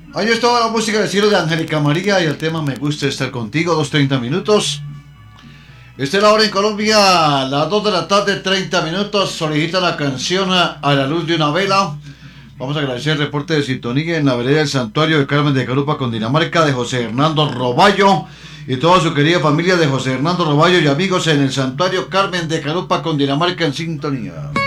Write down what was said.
Ahí estaba la música de cielo de Angélica María y el tema Me gusta estar contigo, 2:30. Esta es la hora en Colombia, las 2 de la tarde, 30 minutos. Solicita la canción A la luz de una vela. Vamos a agradecer el reporte de sintonía en la vereda del Santuario de Carmen de Carupa, Cundinamarca, de José Hernando Roballo y toda su querida familia de José Hernando Roballo y amigos en el Santuario Carmen de Carupa, Cundinamarca, en sintonía.